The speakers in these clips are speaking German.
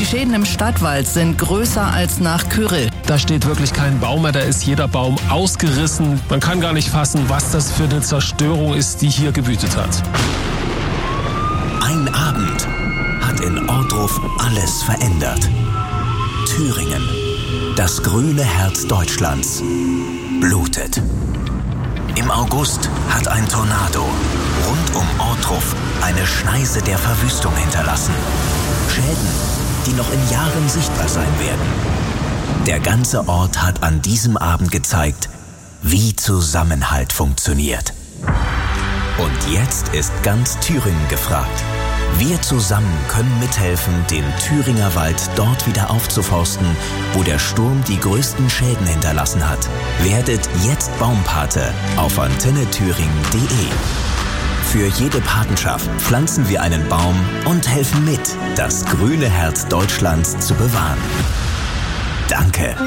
Die Schäden im Stadtwald sind größer als nach Kyrill. Da steht wirklich kein Baum mehr, da ist jeder Baum ausgerissen. Man kann gar nicht fassen, was das für eine Zerstörung ist, die hier gewütet hat. Ein Abend hat in Ohrdruf alles verändert. Thüringen, das grüne Herz Deutschlands, blutet. Im August hat ein Tornado rund um Ohrdruf eine Schneise der Verwüstung hinterlassen. Schäden, die noch in Jahren sichtbar sein werden. Der ganze Ort hat an diesem Abend gezeigt, wie Zusammenhalt funktioniert. Und jetzt ist ganz Thüringen gefragt. Wir zusammen können mithelfen, den Thüringer Wald dort wieder aufzuforsten, wo der Sturm die größten Schäden hinterlassen hat. Werdet jetzt Baumpate auf antennethüringen.de. Für jede Patenschaft pflanzen wir einen Baum und helfen mit, das grüne Herz Deutschlands zu bewahren. Danke.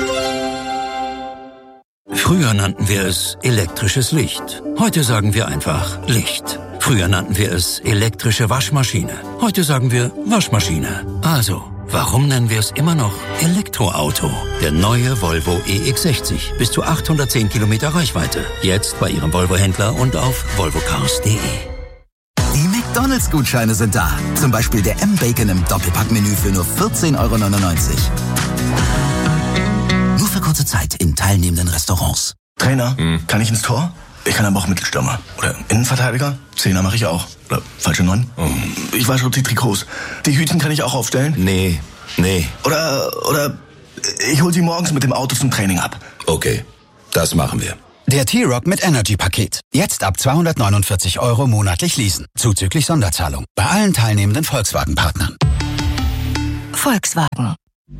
Früher nannten wir es elektrisches Licht. Heute sagen wir einfach Licht. Früher nannten wir es elektrische Waschmaschine. Heute sagen wir Waschmaschine. Also, warum nennen wir es immer noch Elektroauto? Der neue Volvo EX60. Bis zu 810 Kilometer Reichweite. Jetzt bei Ihrem Volvo-Händler und auf volvocars.de. Die McDonald's-Gutscheine sind da. Zum Beispiel der M-Bacon im Doppelpackmenü für nur 14,99 €. Nur für kurze Zeit in teilnehmenden Restaurants. Trainer, kann ich ins Tor? Ich kann aber auch Mittelstürmer. Oder Innenverteidiger? Zehner mache ich auch. Oder falsche 9? Ich weiß schon die Trikots. Die Hütchen kann ich auch aufstellen? Nee. Oder ich hol sie morgens mit dem Auto zum Training ab. Okay, das machen wir. Der T-Rock mit Energy-Paket. Jetzt ab 249 € monatlich leasen. Zuzüglich Sonderzahlung. Bei allen teilnehmenden Volkswagen-Partnern. Volkswagen.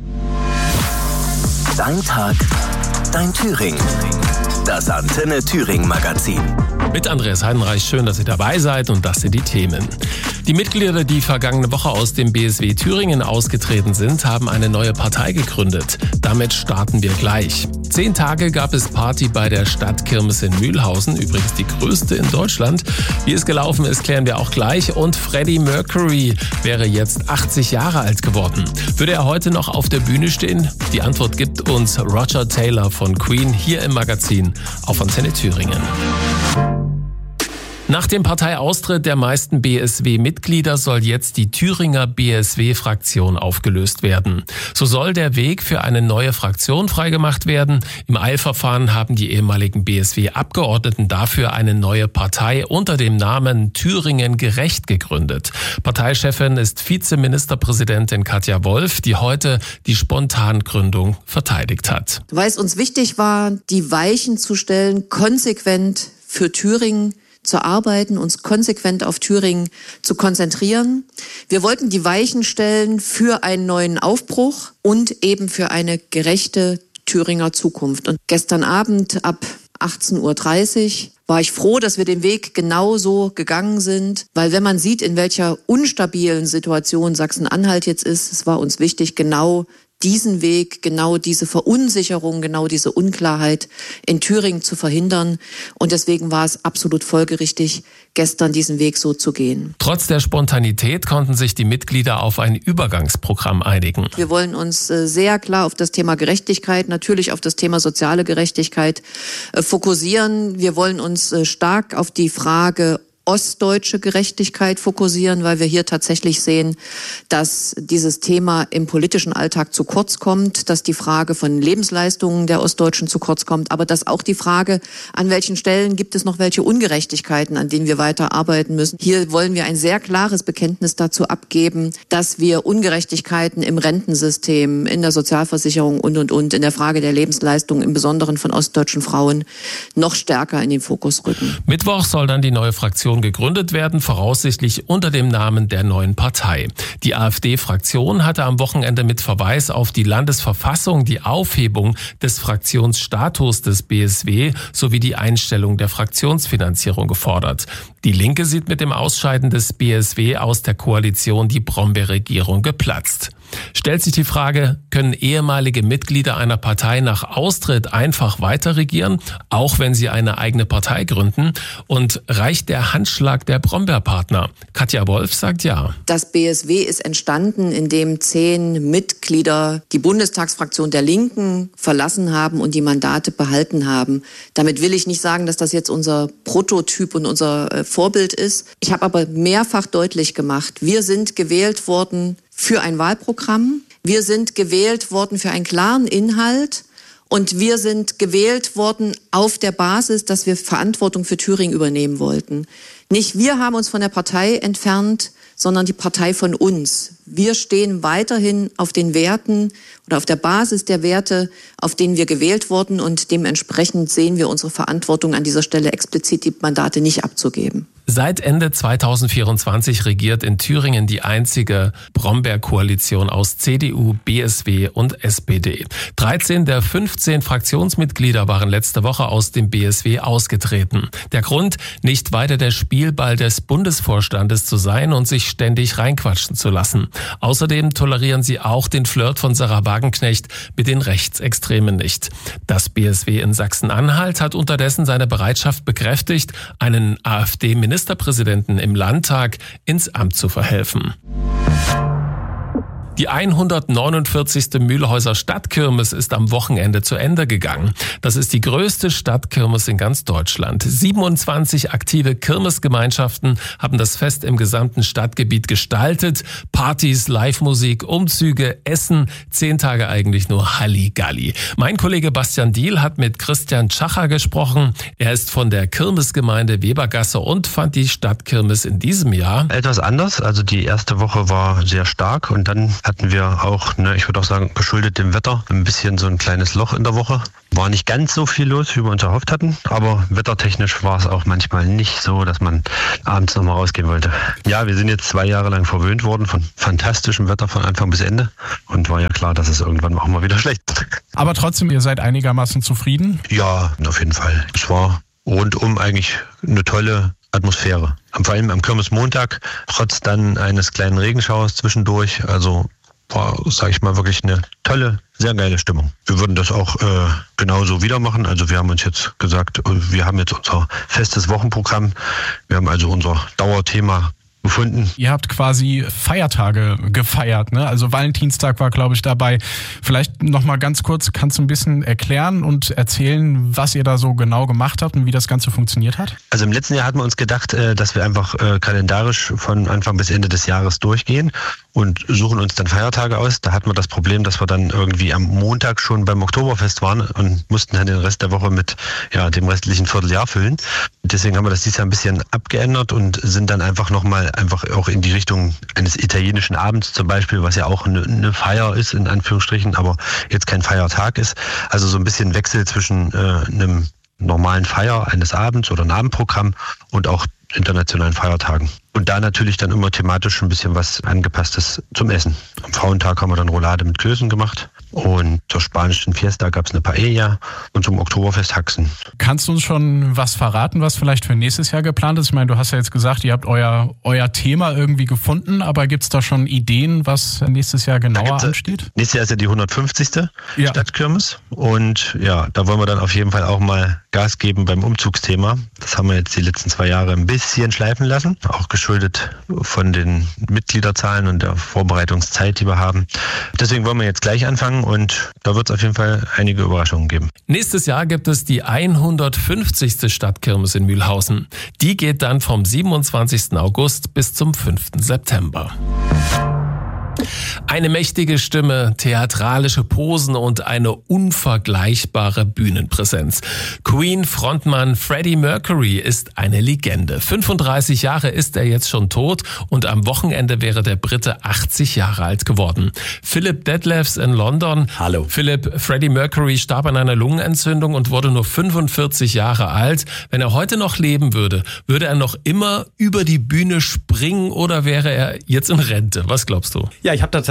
Dein Tag, dein Thüringen. Das Antenne Thüringen Magazin. Mit Andreas Heidenreich, schön, dass ihr dabei seid und das sind die Themen. Die Mitglieder, die vergangene Woche aus dem BSW Thüringen ausgetreten sind, haben eine neue Partei gegründet. Damit starten wir gleich. 10 Tage gab es Party bei der Stadtkirmes in Mühlhausen, übrigens die größte in Deutschland. Wie es gelaufen ist, klären wir auch gleich. Und Freddie Mercury wäre jetzt 80 Jahre alt geworden. Würde er heute noch auf der Bühne stehen? Die Antwort gibt uns Roger Taylor von Queen hier im Magazin auf Antenne Thüringen. Nach dem Parteiaustritt der meisten BSW-Mitglieder soll jetzt die Thüringer BSW-Fraktion aufgelöst werden. So soll der Weg für eine neue Fraktion freigemacht werden. Im Eilverfahren haben die ehemaligen BSW-Abgeordneten dafür eine neue Partei unter dem Namen Thüringen Gerecht gegründet. Parteichefin ist Vizeministerpräsidentin Katja Wolf, die heute die Spontangründung verteidigt hat. Weil es uns wichtig war, die Weichen zu stellen, konsequent für Thüringen zu arbeiten, uns konsequent auf Thüringen zu konzentrieren. Wir wollten die Weichen stellen für einen neuen Aufbruch und eben für eine gerechte Thüringer Zukunft. Und gestern Abend ab 18:30 Uhr war ich froh, dass wir den Weg genauso gegangen sind, weil wenn man sieht, in welcher unstabilen Situation Sachsen-Anhalt jetzt ist, es war uns wichtig, genau diesen Weg, genau diese Verunsicherung, genau diese Unklarheit in Thüringen zu verhindern. Und deswegen war es absolut folgerichtig, gestern diesen Weg so zu gehen. Trotz der Spontanität konnten sich die Mitglieder auf ein Übergangsprogramm einigen. Wir wollen uns sehr klar auf das Thema Gerechtigkeit, natürlich auf das Thema soziale Gerechtigkeit fokussieren. Wir wollen uns stark auf die Frage ostdeutsche Gerechtigkeit fokussieren, weil wir hier tatsächlich sehen, dass dieses Thema im politischen Alltag zu kurz kommt, dass die Frage von Lebensleistungen der Ostdeutschen zu kurz kommt, aber dass auch die Frage, an welchen Stellen gibt es noch welche Ungerechtigkeiten, an denen wir weiter arbeiten müssen. Hier wollen wir ein sehr klares Bekenntnis dazu abgeben, dass wir Ungerechtigkeiten im Rentensystem, in der Sozialversicherung und in der Frage der Lebensleistungen, im Besonderen von ostdeutschen Frauen, noch stärker in den Fokus rücken. Mittwoch soll dann die neue Fraktion gegründet werden, voraussichtlich unter dem Namen der neuen Partei. Die AfD-Fraktion hatte am Wochenende mit Verweis auf die Landesverfassung die Aufhebung des Fraktionsstatus des BSW sowie die Einstellung der Fraktionsfinanzierung gefordert. Die Linke sieht mit dem Ausscheiden des BSW aus der Koalition die Brombeer-Regierung geplatzt. Stellt sich die Frage, können ehemalige Mitglieder einer Partei nach Austritt einfach weiter regieren, auch wenn sie eine eigene Partei gründen? Und reicht der Handschlag der Brombeerpartner? Katja Wolf sagt ja. Das BSW ist entstanden, indem 10 Mitglieder die Bundestagsfraktion der Linken verlassen haben und die Mandate behalten haben. Damit will ich nicht sagen, dass das jetzt unser Prototyp und unser Vorbild ist. Ich habe aber mehrfach deutlich gemacht, wir sind gewählt worden für ein Wahlprogramm. Wir sind gewählt worden für einen klaren Inhalt. Und wir sind gewählt worden auf der Basis, dass wir Verantwortung für Thüringen übernehmen wollten. Nicht wir haben uns von der Partei entfernt, sondern die Partei von uns. Wir stehen weiterhin auf den Werten oder auf der Basis der Werte, auf denen wir gewählt wurden. Und dementsprechend sehen wir unsere Verantwortung an dieser Stelle explizit, die Mandate nicht abzugeben. Seit Ende 2024 regiert in Thüringen die einzige Brombeer-Koalition aus CDU, BSW und SPD. 13 der 15 Fraktionsmitglieder waren letzte Woche aus dem BSW ausgetreten. Der Grund, nicht weiter der Spielball des Bundesvorstandes zu sein und sich ständig reinquatschen zu lassen. Außerdem tolerieren sie auch den Flirt von Sarah Wagenknecht mit den Rechtsextremen nicht. Das BSW in Sachsen-Anhalt hat unterdessen seine Bereitschaft bekräftigt, einen AfD-Ministerpräsidenten im Landtag ins Amt zu verhelfen. Die 149. Mühlhäuser Stadtkirmes ist am Wochenende zu Ende gegangen. Das ist die größte Stadtkirmes in ganz Deutschland. 27 aktive Kirmesgemeinschaften haben das Fest im gesamten Stadtgebiet gestaltet. Partys, Live-Musik, Umzüge, Essen, 10 Tage eigentlich nur Halligalli. Mein Kollege Bastian Diehl hat mit Christian Tschacher gesprochen. Er ist von der Kirmesgemeinde Webergasse und fand die Stadtkirmes in diesem Jahr etwas anders. Also die erste Woche war sehr stark und dann hatten wir auch, ich würde auch sagen, geschuldet dem Wetter, ein bisschen so ein kleines Loch in der Woche. War nicht ganz so viel los, wie wir uns erhofft hatten, aber wettertechnisch war es auch manchmal nicht so, dass man abends nochmal rausgehen wollte. Ja, wir sind jetzt 2 Jahre lang verwöhnt worden von fantastischem Wetter von Anfang bis Ende und war ja klar, dass es irgendwann auch mal wieder schlecht wird. Aber trotzdem, ihr seid einigermaßen zufrieden? Ja, auf jeden Fall. Es war rundum eigentlich eine tolle Atmosphäre. Vor allem am Kirmesmontag, trotz dann eines kleinen Regenschauers zwischendurch, also war, sage ich mal, wirklich eine tolle, sehr geile Stimmung. Wir würden das auch genauso wieder machen. Also wir haben uns jetzt gesagt, wir haben jetzt unser festes Wochenprogramm. Wir haben also unser Dauerthema gefunden. Ihr habt quasi Feiertage gefeiert, ne? Also Valentinstag war, glaube ich, dabei. Vielleicht noch mal ganz kurz, kannst du ein bisschen erklären und erzählen, was ihr da so genau gemacht habt und wie das Ganze funktioniert hat? Also im letzten Jahr hatten wir uns gedacht, dass wir einfach kalendarisch von Anfang bis Ende des Jahres durchgehen und suchen uns dann Feiertage aus. Da hatten wir das Problem, dass wir dann irgendwie am Montag schon beim Oktoberfest waren und mussten dann den Rest der Woche mit dem restlichen Vierteljahr füllen. Deswegen haben wir das dieses Jahr ein bisschen abgeändert und sind dann einfach auch in die Richtung eines italienischen Abends zum Beispiel, was ja auch eine Feier ist, in Anführungsstrichen, aber jetzt kein Feiertag ist. Also so ein bisschen Wechsel zwischen einem normalen Feier eines Abends oder ein Abendprogramm und auch internationalen Feiertagen. Und da natürlich dann immer thematisch ein bisschen was Angepasstes zum Essen. Am Frauentag haben wir dann Roulade mit Klößen gemacht und zur spanischen Fiesta gab es eine Paella und zum Oktoberfest Haxen. Kannst du uns schon was verraten, was vielleicht für nächstes Jahr geplant ist? Ich meine, du hast ja jetzt gesagt, ihr habt euer Thema irgendwie gefunden, aber gibt es da schon Ideen, was nächstes Jahr genauer ansteht? Nächstes Jahr ist ja die 150. Stadtkirmes und da wollen wir dann auf jeden Fall auch mal Gas geben beim Umzugsthema. Das haben wir jetzt die letzten 2 Jahre ein bisschen schleifen lassen, auch geschuldet von den Mitgliederzahlen und der Vorbereitungszeit, die wir haben. Deswegen wollen wir jetzt gleich anfangen und da wird es auf jeden Fall einige Überraschungen geben. Nächstes Jahr gibt es die 150. Stadtkirmes in Mühlhausen. Die geht dann vom 27. August bis zum 5. September. Eine mächtige Stimme, theatralische Posen und eine unvergleichbare Bühnenpräsenz. Queen-Frontmann Freddie Mercury ist eine Legende. 35 Jahre ist er jetzt schon tot und am Wochenende wäre der Brite 80 Jahre alt geworden. Philip Detlefs in London. Hallo. Philip, Freddie Mercury starb an einer Lungenentzündung und wurde nur 45 Jahre alt. Wenn er heute noch leben würde, würde er noch immer über die Bühne springen oder wäre er jetzt in Rente? Was glaubst du? Ja, ich habe da tatsächlich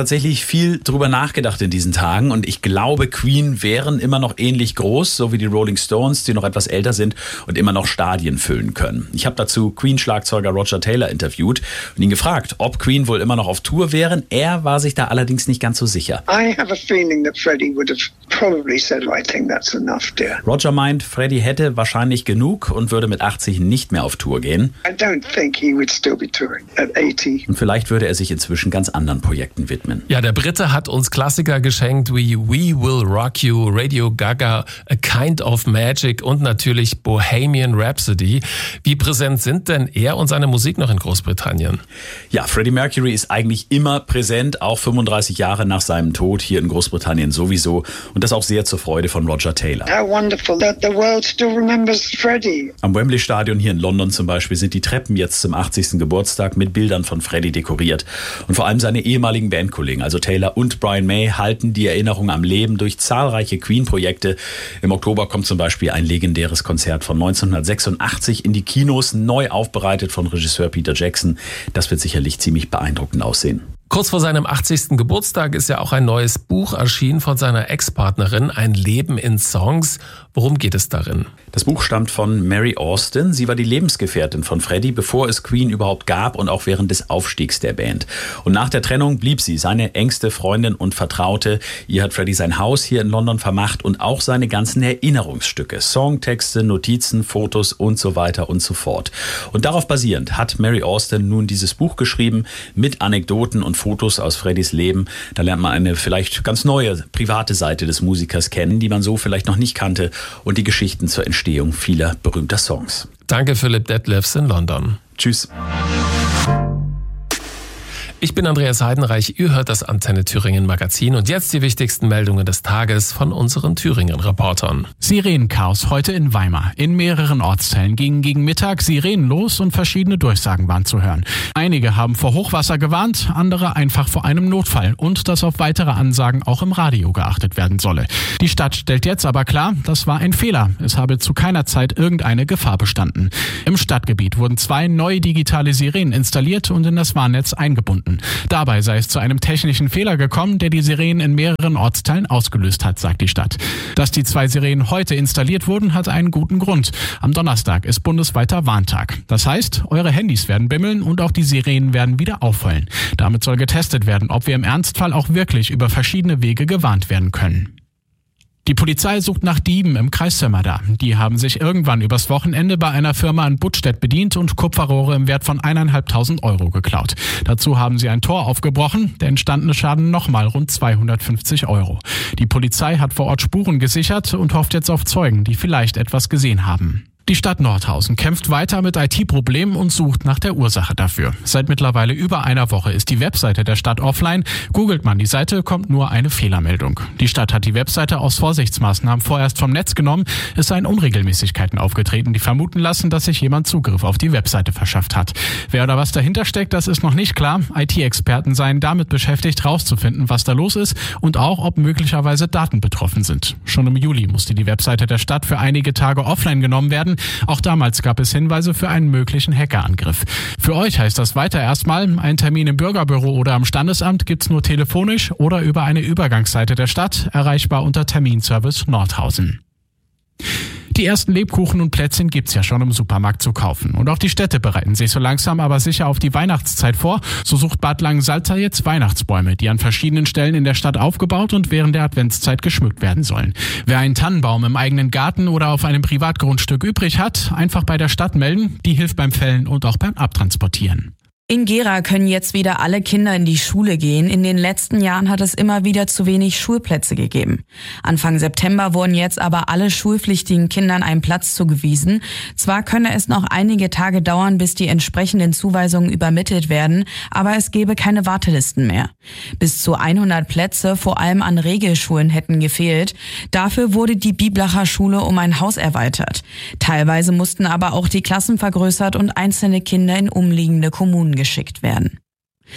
tatsächlich viel drüber nachgedacht in diesen Tagen und ich glaube, Queen wären immer noch ähnlich groß, so wie die Rolling Stones, die noch etwas älter sind und immer noch Stadien füllen können. Ich habe dazu Queen-Schlagzeuger Roger Taylor interviewt und ihn gefragt, ob Queen wohl immer noch auf Tour wären. Er war sich da allerdings nicht ganz so sicher. I have a feeling that Freddie would have probably said, I think that's enough, dear. Roger meint, Freddie hätte wahrscheinlich genug und würde mit 80 nicht mehr auf Tour gehen. I don't think he would still be touring at 80. Und vielleicht würde er sich inzwischen ganz anderen Projekten widmen. Ja, der Brite hat uns Klassiker geschenkt wie We Will Rock You, Radio Gaga, A Kind of Magic und natürlich Bohemian Rhapsody. Wie präsent sind denn er und seine Musik noch in Großbritannien? Ja, Freddie Mercury ist eigentlich immer präsent, auch 35 Jahre nach seinem Tod hier in Großbritannien sowieso. Und das auch sehr zur Freude von Roger Taylor. How wonderful that the world still remembers Freddie. Am Wembley Stadion hier in London zum Beispiel sind die Treppen jetzt zum 80. Geburtstag mit Bildern von Freddie dekoriert. Und vor allem seine ehemaligen Bandkollegen, also Taylor und Brian May, halten die Erinnerung am Leben durch zahlreiche Queen-Projekte. Im Oktober kommt zum Beispiel ein legendäres Konzert von 1986 in die Kinos, neu aufbereitet von Regisseur Peter Jackson. Das wird sicherlich ziemlich beeindruckend aussehen. Kurz vor seinem 80. Geburtstag ist ja auch ein neues Buch erschienen von seiner Ex-Partnerin, Ein Leben in Songs. Worum geht es darin? Das Buch stammt von Mary Austin. Sie war die Lebensgefährtin von Freddie, bevor es Queen überhaupt gab und auch während des Aufstiegs der Band. Und nach der Trennung blieb sie seine engste Freundin und Vertraute. Ihr hat Freddie sein Haus hier in London vermacht und auch seine ganzen Erinnerungsstücke, Songtexte, Notizen, Fotos und so weiter und so fort. Und darauf basierend hat Mary Austin nun dieses Buch geschrieben mit Anekdoten und Fotos aus Freddys Leben. Da lernt man eine vielleicht ganz neue, private Seite des Musikers kennen, die man so vielleicht noch nicht kannte und die Geschichten zur Entstehung vieler berühmter Songs. Danke, Philipp Detlefs in London. Tschüss. Ich bin Andreas Heidenreich, ihr hört das Antenne Thüringen Magazin und jetzt die wichtigsten Meldungen des Tages von unseren Thüringen-Reportern. Sirenenchaos heute in Weimar. In mehreren Ortsteilen gingen gegen Mittag Sirenen los und verschiedene Durchsagen waren zu hören. Einige haben vor Hochwasser gewarnt, andere einfach vor einem Notfall und dass auf weitere Ansagen auch im Radio geachtet werden solle. Die Stadt stellt jetzt aber klar, das war ein Fehler. Es habe zu keiner Zeit irgendeine Gefahr bestanden. Im Stadtgebiet wurden 2 neue digitale Sirenen installiert und in das Warnnetz eingebunden. Dabei sei es zu einem technischen Fehler gekommen, der die Sirenen in mehreren Ortsteilen ausgelöst hat, sagt die Stadt. Dass die 2 Sirenen heute installiert wurden, hat einen guten Grund. Am Donnerstag ist bundesweiter Warntag. Das heißt, eure Handys werden bimmeln und auch die Sirenen werden wieder aufheulen. Damit soll getestet werden, ob wir im Ernstfall auch wirklich über verschiedene Wege gewarnt werden können. Die Polizei sucht nach Dieben im Kreis Sömmerda. Die haben sich irgendwann übers Wochenende bei einer Firma in Buttstedt bedient und Kupferrohre im Wert von 1.500 € geklaut. Dazu haben sie ein Tor aufgebrochen, der entstandene Schaden nochmal rund 250 €. Die Polizei hat vor Ort Spuren gesichert und hofft jetzt auf Zeugen, die vielleicht etwas gesehen haben. Die Stadt Nordhausen kämpft weiter mit IT-Problemen und sucht nach der Ursache dafür. Seit mittlerweile über einer Woche ist die Webseite der Stadt offline. Googelt man die Seite, kommt nur eine Fehlermeldung. Die Stadt hat die Webseite aus Vorsichtsmaßnahmen vorerst vom Netz genommen. Es seien Unregelmäßigkeiten aufgetreten, die vermuten lassen, dass sich jemand Zugriff auf die Webseite verschafft hat. Wer oder was dahinter steckt, das ist noch nicht klar. IT-Experten seien damit beschäftigt, herauszufinden, was da los ist und auch, ob möglicherweise Daten betroffen sind. Schon im Juli musste die Webseite der Stadt für einige Tage offline genommen werden. Auch damals gab es Hinweise für einen möglichen Hackerangriff. Für euch heißt das weiter erstmal, einen Termin im Bürgerbüro oder am Standesamt gibt's nur telefonisch oder über eine Übergangsseite der Stadt, erreichbar unter Terminservice Nordhausen. Die ersten Lebkuchen und Plätzchen gibt's ja schon im Supermarkt zu kaufen. Und auch die Städte bereiten sich so langsam aber sicher auf die Weihnachtszeit vor. So sucht Bad Langensalza jetzt Weihnachtsbäume, die an verschiedenen Stellen in der Stadt aufgebaut und während der Adventszeit geschmückt werden sollen. Wer einen Tannenbaum im eigenen Garten oder auf einem Privatgrundstück übrig hat, einfach bei der Stadt melden. Die hilft beim Fällen und auch beim Abtransportieren. In Gera können jetzt wieder alle Kinder in die Schule gehen. In den letzten Jahren hat es immer wieder zu wenig Schulplätze gegeben. Anfang September wurden jetzt aber alle schulpflichtigen Kindern einen Platz zugewiesen. Zwar könne es noch einige Tage dauern, bis die entsprechenden Zuweisungen übermittelt werden, aber es gebe keine Wartelisten mehr. Bis zu 100 Plätze, vor allem an Regelschulen, hätten gefehlt. Dafür wurde die Biblacher Schule um ein Haus erweitert. Teilweise mussten aber auch die Klassen vergrößert und einzelne Kinder in umliegende Kommunen geschickt werden.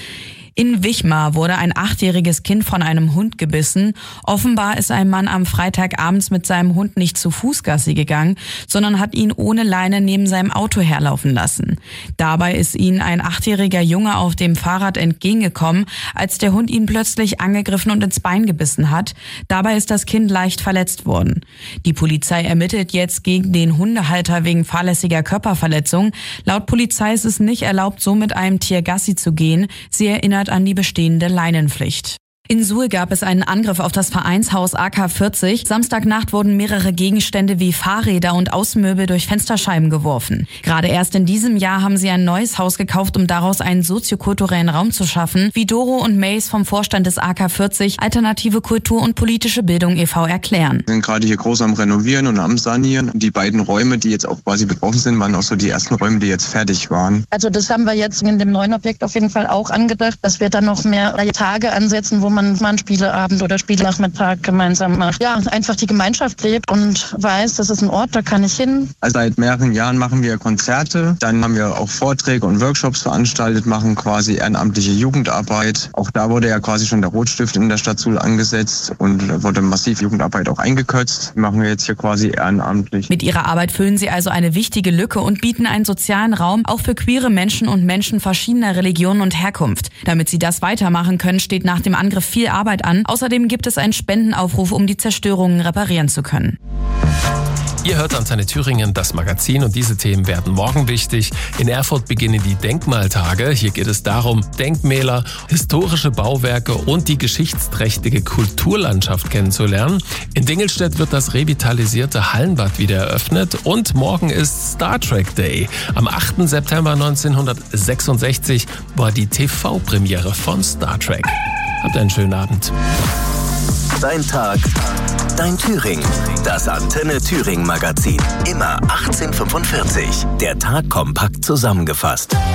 In Wichmar wurde ein 8-jähriges Kind von einem Hund gebissen. Offenbar ist ein Mann am Freitagabends mit seinem Hund nicht zu Fuß Gassi gegangen, sondern hat ihn ohne Leine neben seinem Auto herlaufen lassen. Dabei ist ihm ein 8-jähriger Junge auf dem Fahrrad entgegengekommen, als der Hund ihn plötzlich angegriffen und ins Bein gebissen hat. Dabei ist das Kind leicht verletzt worden. Die Polizei ermittelt jetzt gegen den Hundehalter wegen fahrlässiger Körperverletzung. Laut Polizei ist es nicht erlaubt, so mit einem Tier Gassi zu gehen. Sie erinnert an die bestehende Leinenpflicht. In Suhl gab es einen Angriff auf das Vereinshaus AK 40. Samstagnacht wurden mehrere Gegenstände wie Fahrräder und Außenmöbel durch Fensterscheiben geworfen. Gerade erst in diesem Jahr haben sie ein neues Haus gekauft, um daraus einen soziokulturellen Raum zu schaffen, wie Doro und Mace vom Vorstand des AK 40 Alternative Kultur und politische Bildung e.V. erklären. Wir sind gerade hier groß am Renovieren und am Sanieren. Die beiden Räume, die jetzt auch quasi betroffen sind, waren auch so die ersten Räume, die jetzt fertig waren. Also das haben wir jetzt in dem neuen Objekt auf jeden Fall auch angedacht, dass wir dann noch mehr Tage ansetzen, wo man mal einen Spieleabend oder Spielnachmittag gemeinsam macht. Ja, einfach die Gemeinschaft lebt und weiß, das ist ein Ort, da kann ich hin. Also seit mehreren Jahren machen wir Konzerte, dann haben wir auch Vorträge und Workshops veranstaltet, machen quasi ehrenamtliche Jugendarbeit. Auch da wurde ja quasi schon der Rotstift in der Stadt Suhl angesetzt und wurde massiv Jugendarbeit auch eingekürzt. Machen wir jetzt hier quasi ehrenamtlich. Mit ihrer Arbeit füllen sie also eine wichtige Lücke und bieten einen sozialen Raum auch für queere Menschen und Menschen verschiedener Religionen und Herkunft. Damit sie das weitermachen können, steht nach dem Angriff viel Arbeit an. Außerdem gibt es einen Spendenaufruf, um die Zerstörungen reparieren zu können. Ihr hört Antenne Thüringen, das Magazin, und diese Themen werden morgen wichtig. In Erfurt beginnen die Denkmaltage. Hier geht es darum, Denkmäler, historische Bauwerke und die geschichtsträchtige Kulturlandschaft kennenzulernen. In Dingelstedt wird das revitalisierte Hallenbad wieder eröffnet und morgen ist Star Trek Day. Am 8. September 1966 war die TV-Premiere von Star Trek. Habt einen schönen Abend. Dein Tag, dein Thüringen. Das Antenne Thüringen Magazin. Immer 18:45. Der Tag kompakt zusammengefasst.